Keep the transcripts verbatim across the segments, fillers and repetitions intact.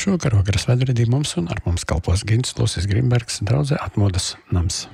šovakar vakaras vedvedī mums un ar mums kalpos Gints Lusis Grimbergs, draudzē Atmodas nams.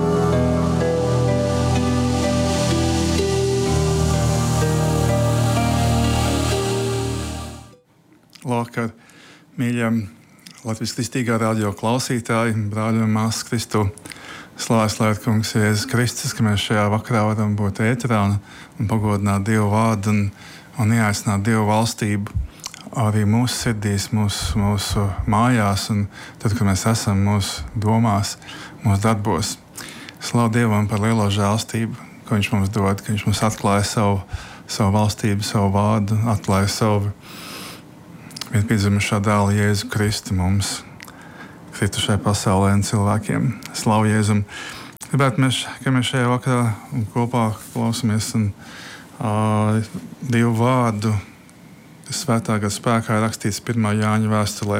Labvakar, mīļie Latvijas kristīgā radio klausītāji, brāļi un māsas Kristu. Slavēts lai ir Kungs Jēzus Kristus, ka mēs šajā vakarā varam būt ēterā un, un pagodināt Dievu vārdu un, un ieaicināt Dievu valstību arī mūsu sirdīs, mūsu, mūsu mājās un tad, kad mēs esam mūsu domās, mūsu darbos. Slavu Dievam par lielo žēlstību, ko Viņš mums dod, ka Viņš mums atklāja savu, savu valstību, savu vārdu, atklāja savu vienpiedzimušā dēla Jēzu Kristu mums, kritušai pasaulē un cilvēkiem. Slavu Jēzum! Gribētu mēs, ka mēs šajā vakarā kopā klausamies un uh, Dievu vārdu, kas svētā gada spēkā ir rakstīts pirmā Jāņa vēstulē,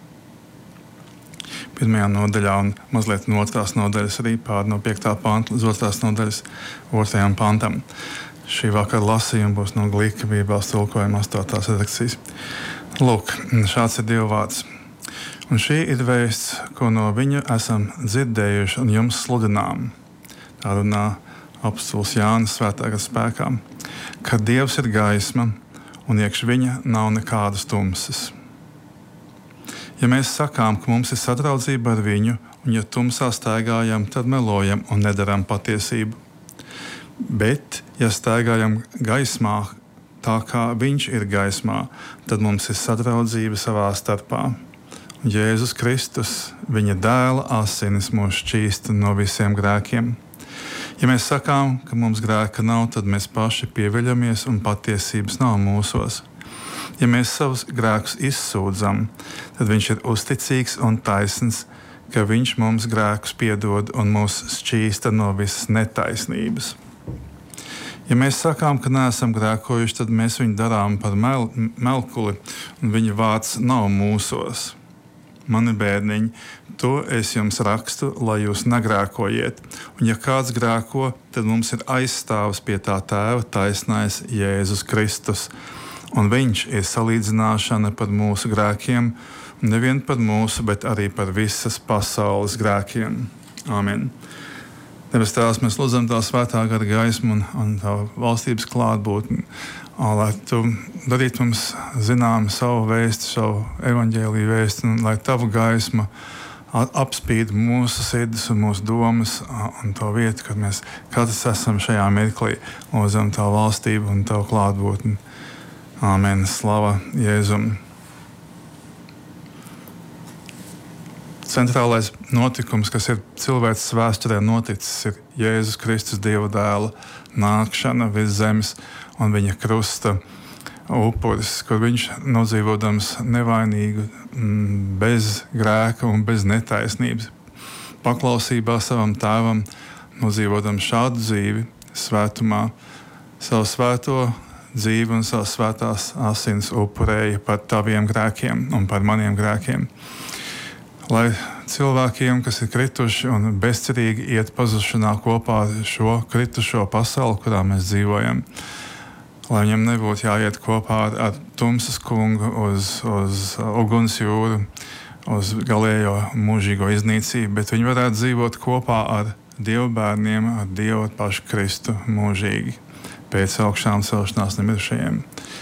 pirmajā nodaļā un mazliet no otrās nodaļas arī pār no piektā panta līdz otrās nodaļas otrajam pantam. Šī vakara lasījuma būs no Glīka Bībeles tulkojuma astotās redakcijas. Lūk, šāds ir Dieva vārds. Un šī ir vēsts, ko no Viņa esam dzirdējuši un jums sludinām. Tā runā apostols Jānis svētā gada spēkā, ka Dievs ir gaisma un iekš Viņa nav nekādas tumsas. Ja mēs sakām, ka mums ir sadraudzība ar Viņu, un ja tumsā staigājam, tad melojam un nedaram patiesību. Bet, ja staigājam gaismā, tā kā Viņš ir gaismā, tad mums ir sadraudzība savā starpā. Un Jēzus Kristus, Viņa dēla asinis mūs šķīsta no visiem grēkiem. Ja mēs sakām, ka mums grēka nav, tad mēs paši pieviļamies un patiesības nav mūsos. Ja mēs savus grēkus izsūdzam, tad Viņš ir uzticīgs un taisns, ka Viņš mums grēkus piedod un mūs šķīsta no visas netaisnības. Ja mēs sakām, ka neesam grēkojuši, tad mēs viņu darām par mel, melkuli, un Viņa vārds nav mūsos. Mani bērniņi, to es jums rakstu, lai jūs negrēkojiet. Un ja kāds grēko, tad mums ir aizstāvis pie tā tēva taisnais Jēzus Kristus. Un Viņš ir salīdzināšana par mūsu grēkiem, nevien par mūsu, bet arī par visas pasaules grēkiem. Āmen. Debes Tēvs, mēs lūdzam tā svētā gara gaismu un, un tā valstības klātbūtni, lai Tu darītu mums zinām savu vēstu, savu evaņģēliju vēstu, un lai Tava gaisma apspīd mūsu sirdis un mūsu domas un to vietu, kad mēs katrs esam šajā mirklī, lūdzam Tavu valstību un Tavu klātbūtni. Āmen. Slava Jēzum! Centrālais notikums, kas ir cilvēces vēsturē noticis, ir Jēzus Kristus Dieva dēla nākšana virs zemes un Viņa krusta upuris, kur Viņš nodzīvodams nevainīgu, bez grēka un bez netaisnības, paklausībā savam tēvam, nodzīvodams šādu dzīvi svētumā, savu svēto dzīvi un savas svētās asins upurēja par taviem grēkiem un par maniem grēkiem. Lai cilvēkiem, kas ir krituši un bezcerīgi iet pazušanā kopā ar šo kritušo pasauli, kurā mēs dzīvojam, lai viņam nebūtu jāiet kopā ar, ar tumsas kungu uz, uz uguns jūru, uz galējo mūžīgo iznīcību, bet viņi varētu dzīvot kopā ar Dievu bērniem, ar Dievu pašu Kristu mūžīgi, pēc augšām celšanās no mirušajiem.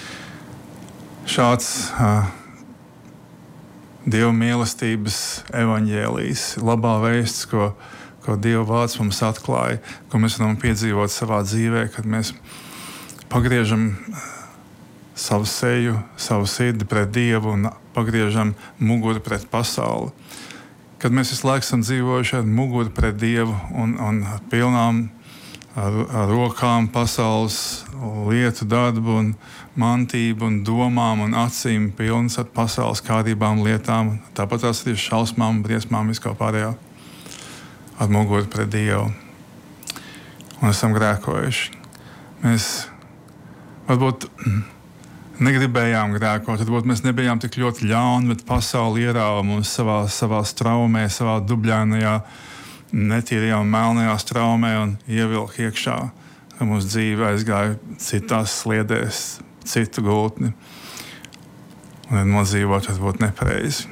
Šāds uh, Dieva mīlestības evaņģēlijs, labā vēsts, ko, ko Dieva vārds mums atklāja, ko mēs varam piedzīvot savā dzīvē, kad mēs pagriežam savu seju, savu sirdi pret Dievu un pagriežam muguru pret pasauli. Kad mēs visu laiku esam dzīvojuši ar muguru pret Dievu un, un pilnām ar, ar rokām pasaules lietu darbu un mantību un domām un acīm pilnas ar pasaules kārtībām lietām, tāpat tās arī šausmām, briesmām, viskā pārējā, ar muguru pret Dievu. Un esam grēkojuši. Mēs varbūt negribējām grēkot, varbūt mēs nebijām tik ļoti ļauni, bet pasauli ierāva mums savā, savā straumē, savā dubļainajā, netīrajā un melnajā straumē un ievilka iekšā, ka mūsu dzīve aizgāja citās sliedēs, citu gultni. un ir nodzīvot, varbūt nepareizi.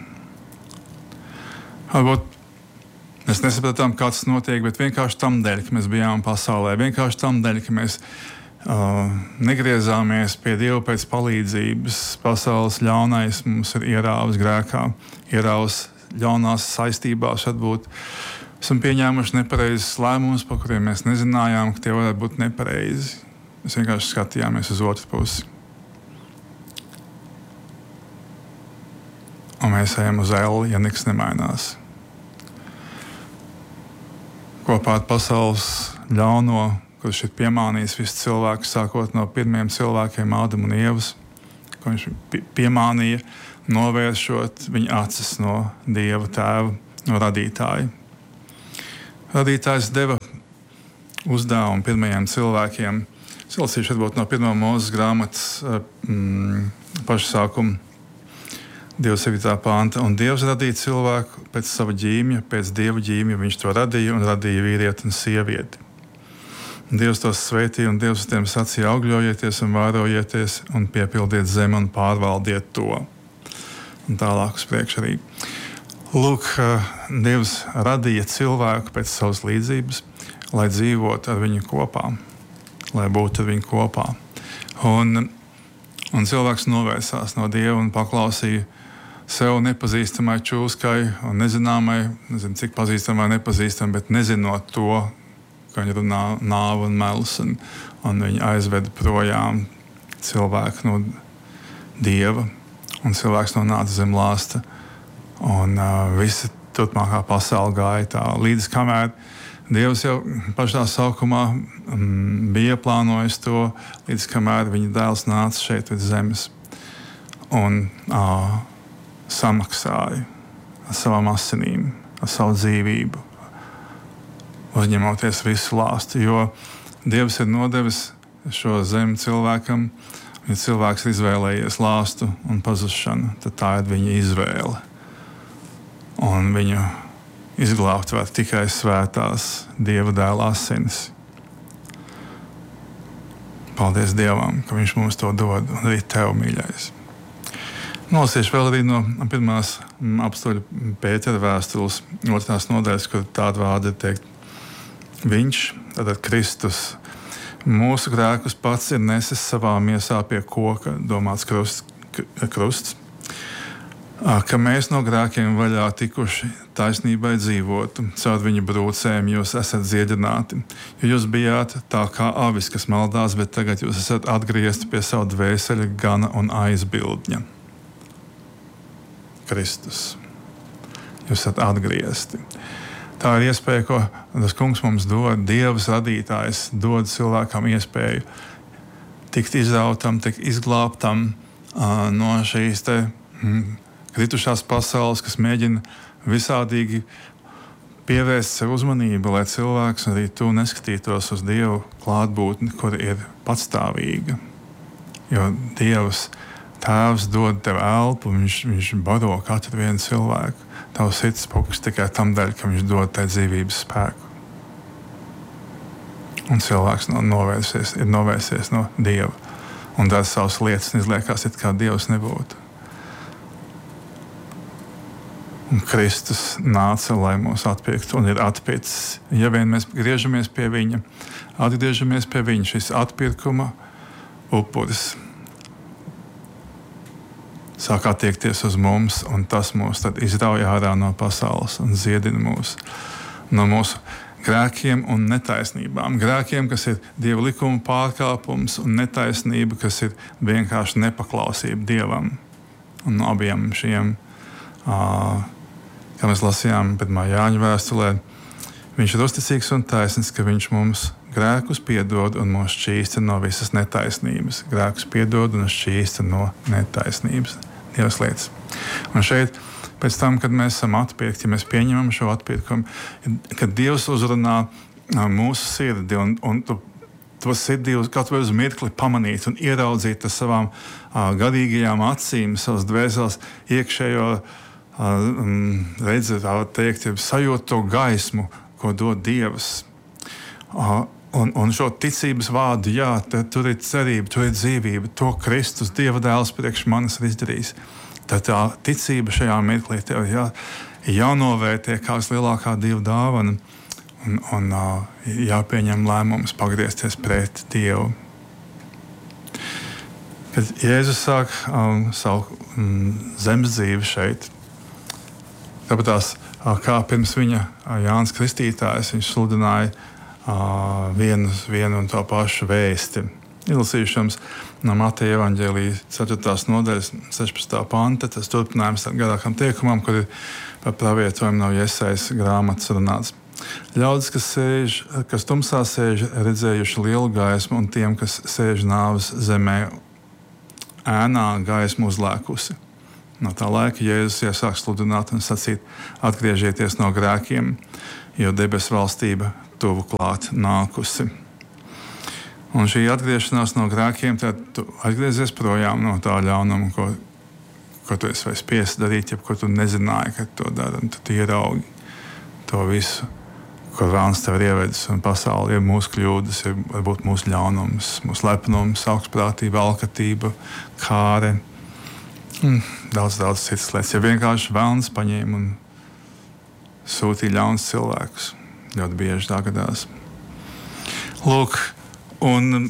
Varbūt mēs nesapratām, kā tas notiek, bet vienkārši tam dēļ, ka mēs bijām pasaulē, vienkārši tam dēļ, ka mēs uh, negriezāmies pie Dieva pēc palīdzības. Pasaules ļaunais mums ir ierāvis grēkā, ierāvis ļaunās saistībās, varbūt esam pieņēmuši nepareizus lēmumus, par kuriem mēs nezinājām, ka tie varētu būt nepareizi. Mēs vienkārši skatījāmies uz otru pusi. Un mēs ejam uz elli, ja nekas nemainās. Kopā ar pasaules ļauno, kurš ir piemānījis visu cilvēku, sākot no pirmiem cilvēkiem, Ādamu un Ievas, ko viņš piemānīja, novēršot viņa acis no Dieva tēva, no radītāja. Radītājs deva uzdevumu pirmajiem cilvēkiem. Es lasīšu varbūt no pirmā Mūzes grāmatas mm, paša sākuma, divdesmit septītā panta. Un Dievs radīja cilvēku pēc sava ģīmja, pēc Dieva ģīmja viņš to radīja un radīja vīrieti un sievieti. Un Dievs tos sveitīja un Dievs tiem sacīja: augļojieties un vērojieties un piepildiet zemi un pārvaldiet to. Un tālāk uz priekšu arī. Lūk, Dievs radīja cilvēku pēc savas līdzības, lai dzīvotu ar viņu kopā, lai būtu ar viņu kopā. Un, un cilvēks novērsās no Dieva un paklausīja sev nepazīstamai čūskai un nezināmai, nezinu, cik pazīstamai nepazīstamai, bet nezinot to, ka viņa runā nāvu un melus, un, un viņa aizveda projām cilvēku no Dieva, un cilvēks nonāca zem lāsta, un uh, visa turpmākā pasaule gāja tā, līdz kamēr Dievs jau pašā sākumā um, bija plānojis to, līdz kamēr viņa dēls nāca šeit uz zemes un uh, samaksāja ar savām asinīm, ar savu dzīvību, uzņemoties visu lāstu, jo Dievs ir nodevis šo zemi cilvēkam, ja cilvēks ir izvēlējies lāstu un pazušanu, tad tā ir viņa izvēle. Un viņu izglābt var tikai svētās Dieva dēla asinis. Paldies Dievam, ka viņš mums to dod, un arī tev, mīļais. Nolasīšu vēl arī no pirmās apstuļa Pētera vēstules otrās nodaļas, kur tāda vārda ir teikt: viņš, tātad Kristus, mūsu grēkus pats ir nesis savā miesā pie koka, domāts krusts, krusts, ka mēs no grēkiem vaļā tikuši taisnībai dzīvotu, caur viņu brūcēm jūs esat dziedināti, jo jūs bijāt tā kā avis, kas maldās, bet tagad jūs esat atgriezti pie savu dvēseļa gana un aizbildņa. Kristus. Jūs esat atgriezti. Tā ir iespēja, ko tas kungs mums dod. Dievs radītājs dod cilvēkam iespēju tikt izrautam, tikt izglābtam uh, no šīs te mm, kritušās pasaules, kas mēģina visādīgi pievērst sev uzmanību, lai cilvēks arī tu neskatītos uz Dievu klātbūtni, kur ir patstāvīga. Jo Dievs Tēvs dod tev elpu, viņš, viņš baro katru vienu cilvēku. Tavs sirds puks tikai tam dēļ, ka viņš dod tai dzīvības spēku. Un cilvēks no, novērsies, ir novērsies no Dieva un dara savas lietas un izliekās, it kā Dievs nebūtu. Un Kristus nāca, lai mūs atpirktu, un ir atpircis. Ja vien mēs griežamies pie viņa, atgriežamies pie viņa, šis atpirkuma upuris sāk attiekties uz mums, un tas mūs tad izrauj ārā no pasaules un ziedina mūs no mūsu grēkiem un netaisnībām. Grēkiem, kas ir Dieva likuma pārkāpums, un netaisnība, kas ir vienkārši nepaklausība Dievam. Un no abiem šiem, uh, kā mēs lasījām pirmā Jāņa vēstulē, viņš ir uzticīgs un taisns, ka viņš mums grēkus piedod un mūs šķīsta no visas netaisnības. Grēkus piedod un šķīsta no netaisnības. Dievs lietas. Un šeit, pēc tam, kad mēs esam atpirkti, ja mēs pieņemam šo atpirkumu, kad Dievs uzrunā mūsu sirdi un, un tu, to sirdi katru uz mirkli pamanīt un ieraudzīt ar savām uh, garīgajām acīm, savas dvēseles iekšējo uh, redzēt, tā teikt, sajūt to gaismu, ko dod Dievs. Uh, Un, un šo ticības vārdu, jā, tur ir cerība, tur ir dzīvība, to Kristus, Dieva dēls priekš manis ir izdarījis. Tad tā ticība šajā mirklī tev jā, jānovērtē kā lielākā Dieva dāvana un, un jāpieņem lēmums pagriezties pret Dievu. Kad Jēzus sāk um, savu um, zemes dzīvi šeit, tāpat tās, kā pirms viņa Jānis Kristītājs, viņš sludināja Uh, vienu, vienu un to pašu vēsti. Izlasīšams no Mateja evaņģēlija ceturtās nodaļas sešpadsmitā panta, tas turpinājums garākam tiekumam, kur ir par pravietojumu no Jesajas grāmatas runāts. Ļaudis, kas, sēž, kas tumsā sēž, redzējuši lielu gaismu, un tiem, kas sēž nāves zemē, ēnā gaismu uzlēkusi. No tā laika Jēzus iesāk sludināt un sacīt: atgriežieties no grēkiem, jo debesu valstība tuvu klāt nākusi. Un šī atgriešanās no grēkiem, tad tu atgriezies projām no tā ļaunuma, ko, ko tu esi spiests darīt, ja ko tu nezināji, ka to dara. Un tad ieraugi to visu, kur vēlns tev ir ievedis, un pasauli ir mūsu kļūdas, ir varbūt mūsu ļaunums, mūsu lepnums, augstprātība, alkatība, kāre, un daudz, daudz citas lietas. Ja vienkārši vēlns paņēma un sūtīja ļauns cilvēkus. Ļoti bieži tā gadās. Lūk, un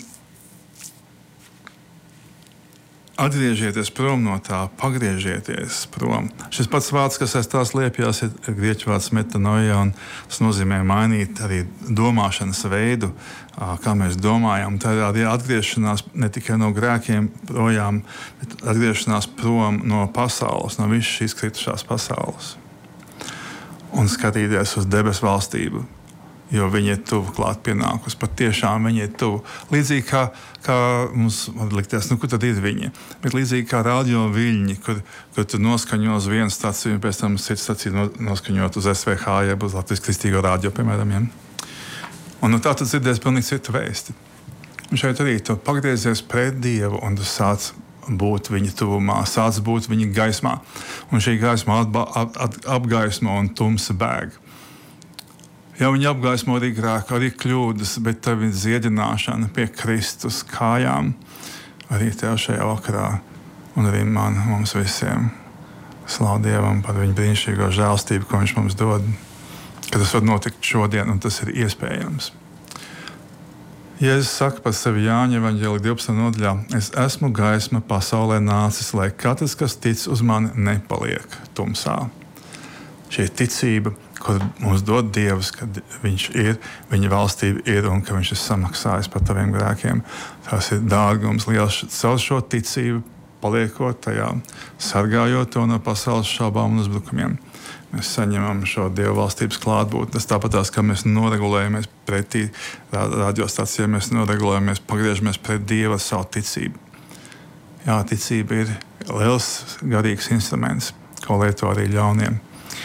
atgriežieties prom no tā, pagriežieties prom. Šis pats vārds, kas aiz tās liepjās, ir grieķu vārds metanoia, un tas nozīmē mainīt arī domāšanas veidu, kā mēs domājam. Tā ir arī atgriešanās ne tikai no grēkiem projām, bet atgriešanās prom no pasaules, no visas šīs kritušās pasaules. Un skatīties uz debesu valstību, jo viņi ir tuvu klāt pienākus. Pat tiešām viņi ir tuvu. Līdzīgi kā, kā mums likties, nu, kur tad ir viņi? Bet līdzīgi kā radio viļņi, kur, kur tu noskaņo uz vienu staciju, un pēc tam cits staciju noskaņot uz S V H, jeb uz Latvijas Kristīgo radio, piemēram. Ja? Un nu, tā tu dzirdēsi pilnīgi citu vēsti. Un šeit arī tu pagriezies pret Dievu, un tu sāc būt viņa tuvumā, sāc būt viņa gaismā. Un šī gaisma atba, ap, ap, apgaismo un tumsa bēg. Ja viņa apgaismo arī grēku, arī kļūdas, bet tev ir dziedināšana pie Kristus kājām, arī tev šajā vakarā, un arī man, mums visiem. Slavu Dievam par viņa brīnišķīgo žēlstību, ko viņš mums dod, ka tas var notikt šodien, un tas ir iespējams. Jēzus saka par sevi Jāņa evaņģēlija divpadsmitajā nodaļā: es esmu gaisma pasaulē nācis, lai katrs, kas tic uz mani, nepaliek tumsā. Šī ticība, ko mums dod Dievs, ka viņš ir, viņa valstība ir un ka viņš ir samaksājis par taviem grēkiem. Tas ir dārgums liels. Caur šo ticību, paliekot tajā, sargājot to no pasaules šaubām un uzbrukumiem, mēs saņemam šo Dieva valstības klātbūtni. Tas tāpat tās, kā mēs noregulējamies pretī radiostacijai, mēs noregulējamies, pagriežamies pret Dievu ar savu ticību. Jā, ticība ir liels garīgs instruments, ko lieto arī ļauniem,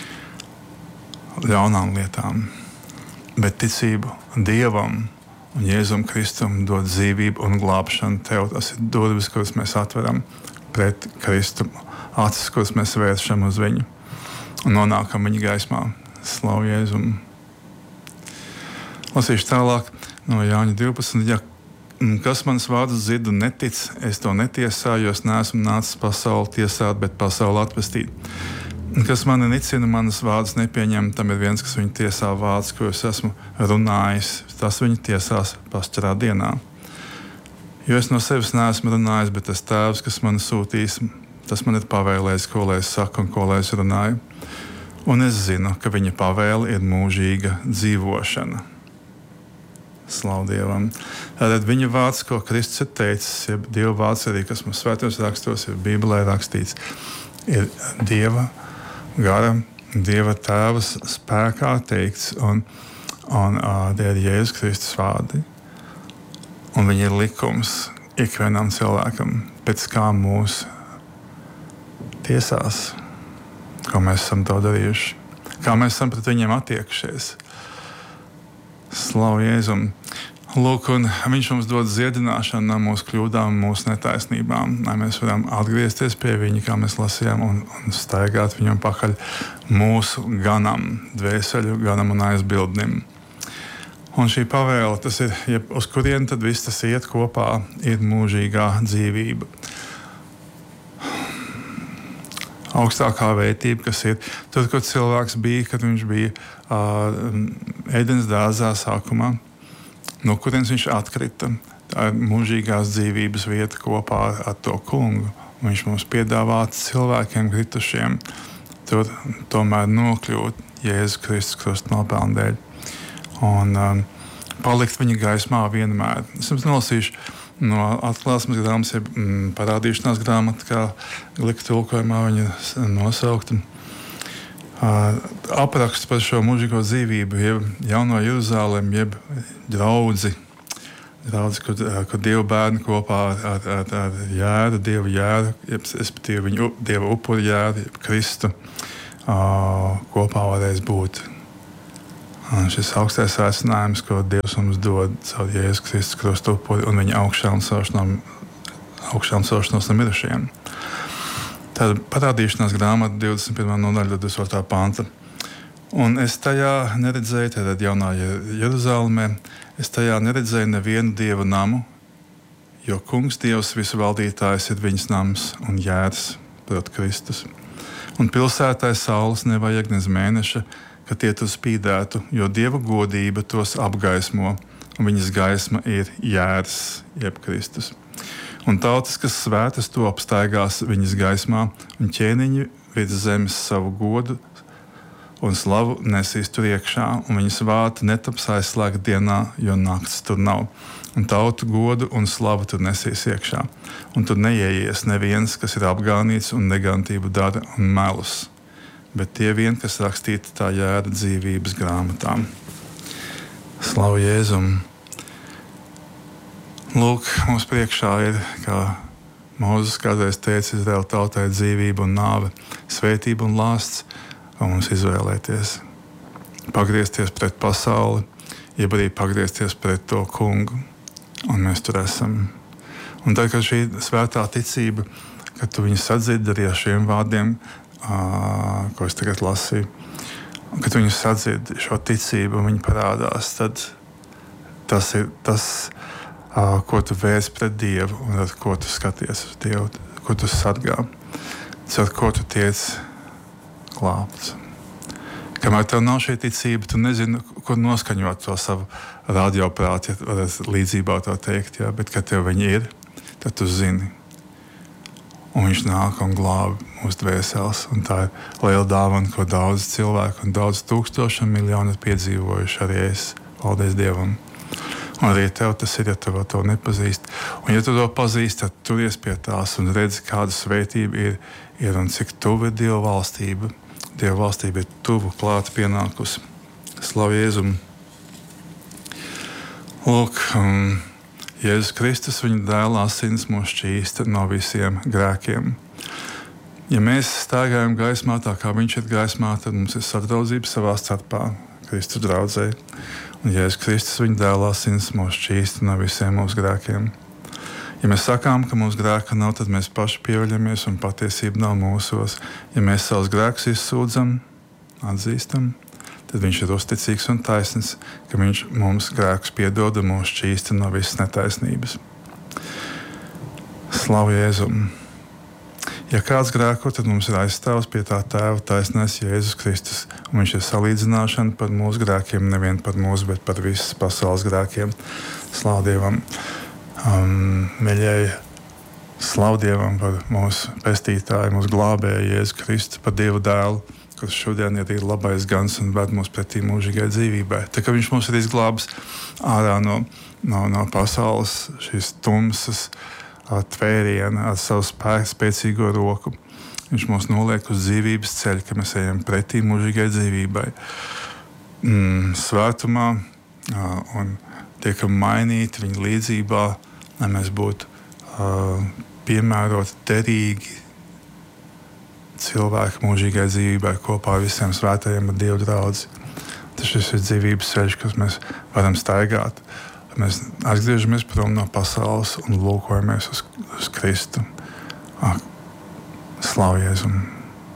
ļaunām lietām. Bet ticību Dievam un Jēzum Kristum dod dzīvību un glābšanu tev. Tas ir durvis, kuras mēs atveram pret Kristu, acis, kuras mēs vēršam uz viņu un nonākam viņa gaismā. Slavu Jēzum. Lasīšu tālāk no Jāņa divpadsmit. Ja kas manas vārdus dzird un netic, es to netiesāju, jo es neesmu nācis pasauli tiesāt, bet pasauli atvestīt. Kas mani nicina, manas vārdus nepieņem, tam ir viens, kas viņu tiesā vārds, ko es esmu runājis. Tas viņu tiesās pastarā dienā. Jo es no sevis neesmu runājis, bet tas Tēvs, kas mani sūtīs, tas man ir pavēlējis, ko lai es saku un ko lai es runāju. Un es zinu, ka viņa pavēle ir mūžīga dzīvošana. Slavu Dievam. Tātad viņa vārds, ko Kristus ir teicis, ir Dieva vārds arī, kas mums svētos rakstos, ir Bībelē rakstīts, ir Dieva gara, Dieva Tēvas spēkā teikts, un, un uh, tie ir Jēzus Kristus vārdi. Un viņa ir likums ikvienam cilvēkam, pēc kā mūs tiesās, kā mēs esam to darījuši, kā mēs esam pret viņiem attiekušies. Slavu Jēzum. Lūk, un viņš mums dod dziedināšanu no mūsu kļūdām, mūsu netaisnībām, lai mēs varam atgriezties pie viņa, kā mēs lasījām, un, un staigāt viņam pakaļ mūsu ganam, dvēseļu ganam un aizbildnim. Un šī pavēle, tas ir, ja uz kurien tad viss tas iet kopā, ir mūžīgā dzīvība. Augstākā vērtība, kas ir tur, kur cilvēks bija, kad viņš bija uh, Ēdens dārzā sākumā, no kurienes viņš atkrita. Tā ir mūžīgās dzīvības vieta kopā ar, ar to kungu. Viņš mums piedāvā cilvēkiem kritušiem tur tomēr nokļūt Jēzus Kristus krusta nopelnu dēļ un um, palikt viņa gaismā vienmēr. Es jums nolasīšu no atklāsmes grāmatas, jeb mm, parādīšanās grāmata, kā glika tulkojumā viņa nosaukta. Uh, apraksts par šo mūžīgo dzīvību, jeb jauno Jeruzalemi, jeb draudzi, draudzi, kur, kur Dieva bērni kopā ar, ar, ar jēru, Dieva jēru, jeb respektīvi viņu Dieva upuri jēru, jeb Kristu, uh, kopā varēs būt. Un šis augstais aicinājums, ko Dievs mums dod caur Jēzus Kristus krusta upuri un viņa augšām celšanos no mirušajiem. Tad parādīšanās grāmata divdesmit pirmā nodaļa, divdesmit otrā panta. Un es tajā neredzēju, tad jaunā Jeruzalemē, es tajā neredzēju nevienu dievu namu, jo kungs Dievs visu valdītājs ir viņas nams un jērs, proti Kristus. Un pilsētai saules nevajag nez mēneša, ka tie tur spīdētu, jo Dieva godība tos apgaismo, un viņas gaisma ir jērs, jeb Kristus. Un tautas, kas svētas, to apstaigās viņas gaismā, un ķēniņi virs zemes savu godu un slavu nesīs tur iekšā, un viņas vārti netaps aizslēgt dienā, jo nakts tur nav. Un tautu godu un slavu tur nesīs iekšā. Un tur neieies neviens, kas ir apgānīts un negantību dara un melus, bet tie vien, kas rakstīti tā jēra dzīvības grāmatām. Slavu Jēzum! Lūk, mums priekšā ir, kā Mūzes kādreiz teica, Izraēla tautai dzīvība un nāve, svētība un lāsts, un mums izvēlēties. Pagriezties pret pasauli, jeb arī pagriezties pret to kungu, un mēs tur esam. Un tā kā šī svētā ticība, kad tu viņu sadzirdi arī ar šiem vārdiem, Uh, ko es tagad lasīju, un kad viņi sadzird šo ticību un viņi parādās, tad tas ir tas, uh, ko tu vērsi pret Dievu un ar ko tu skaties uz Dievu, ko tu sargā, ar ko tu tiec glābts. Kamēr tev nav šī ticība, tu nezini, kur noskaņot to savu radioprātu, ja varētu līdzībā to teikt, ja? Bet kad tev viņi ir, tad tu zini. Un viņš nāk un glābi mūsu dvēseles. Un tā ir liela dāvana, ko daudz cilvēku un daudz tūkstoši un miljoni ir piedzīvojuši arī es. Paldies Dievam. Un arī tev tas ir, ja tu vēl to nepazīst. Un ja tu to pazīst, tad turies pie tās un redzi, kāda svētība ir, ir un cik tuva ir Dieva valstība. Dieva valstība ir tuvu klāt pienākusi. Slavu Jēzum. Lūk, um, Jēzus Kristus, viņa dēla asins mūs šķīsta no visiem grēkiem. Ja mēs staigājam gaismā tā, kā viņš ir gaismā, tad mums ir sadraudzība savā starpā, Kristus draudzē. Un Jēzus Kristus, viņa dēla asins mūs šķīsta no visiem mūsu grēkiem. Ja mēs sakām, ka mūsu grēka nav, tad mēs paši pievaļamies un patiesība nav mūsos. Ja mēs savus grēkus izsūdzam, atzīstam, tad viņš ir uzticīgs un taisns, ka viņš mums grēkus piedod un mūs šķīsta no visas netaisnības. Slavu Jēzum! Ja kāds grēko, tad mums ir aizstāvs pie tā tēva taisnais Jēzus Kristus, un viņš ir salīdzināšana par mūsu grēkiem, nevien par mūsu, bet par visas pasaules grēkiem. Slavu Dievam! Um, Mīļie, slavu Dievam par mūsu pestītāju, mūsu glābēju Jēzu Kristu, par Dieva dēlu, kurš šodien ir labais gans un ved mūs pretī mūžīgai dzīvībai. Tā kā viņš mums ir izglābs ārā no, no, no pasaules šīs tumsas tvēriena ar savu spēku, spēcīgo roku. Viņš mūs noliek uz dzīvības ceļa, ka mēs ejam pretī mūžīgai dzīvībai. Mm, svētumā un tiekam mainīti viņa līdzībā, lai mēs būtu uh, piemēroti, derīgi cilvēki mūžīgai dzīvībai kopā ar visiem svētajiem ar Dievu draudzi. Tas šis ir dzīvības ceļš, kas mēs varam staigāt. Mēs atgriežamies prom no pasaules un lūkojamies uz, uz Kristu. Ah, slavu Jēzum!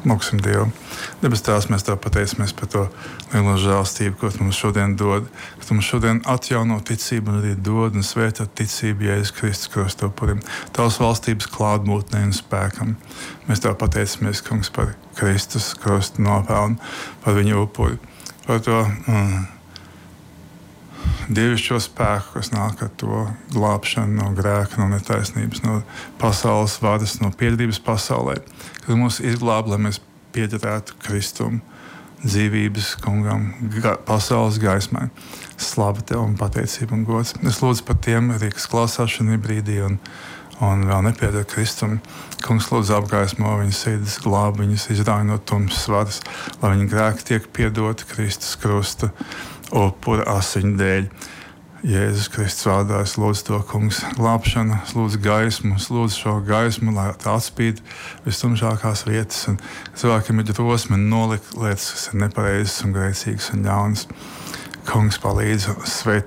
Lūksim Dievu. Debes Tēvs, mēs Tev pateicamies par to lielo žēlstību, ko Tu mums šodien dod, ka Tu mums šodien atjauno ticību un arī dod un svētā ticību Jēzus Kristus krusta upurim, Tavas valstības klātbūtnei un spēkam. Mēs Tev pateicamies, Kungs, par Kristus krusta nopelnu, par Viņa upuri, par to mm, dievišķo spēku, kas nāk ar to glābšanu no grēka, no netaisnības, no pasaules vadas, no piederības pasaulē, kas mūs izglāb, lai mēs piederētu Kristum, dzīvības kungam, ga, pasaules gaismai. Slava Tev un pateicība un gods. Es lūdzu par tiem arī, kas klausās šajā brīdī un, un vēl nepieder Kristum. Kungs, lūdzu apgaismo viņas sirdis, glāb viņas, izrauj no tumsas varas, lai viņa grēki tiek piedoti Kristus krusta upura asiņu dēļ. Jēzus Kristus vārdā es lūdzu to, Kungs, glābšanu, es lūdzu gaismu, es lūdzu šo gaismu, lai tā atspīd vistumšākās vietas, un cilvēkiem ir drosme nolikt lietas, kas ir nepareizas un grēcīgas un ļaunas. Kungs, palīdz svēt